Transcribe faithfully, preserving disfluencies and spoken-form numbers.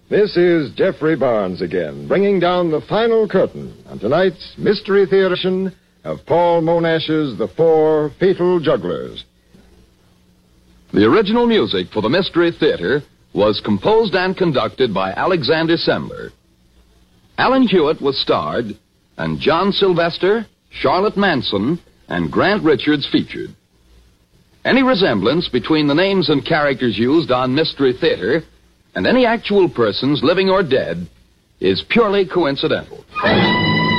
This is Jeffrey Barnes again, bringing down the final curtain on tonight's Mystery Theater edition of Paul Monash's The Four Fatal Jugglers. The original music for the Mystery Theater was composed and conducted by Alexander Semmler. Alan Hewitt was starred, and John Sylvester, Charlotte Manson, and Grant Richards featured. Any resemblance between the names and characters used on Mystery Theater and any actual persons, living or dead, is purely coincidental.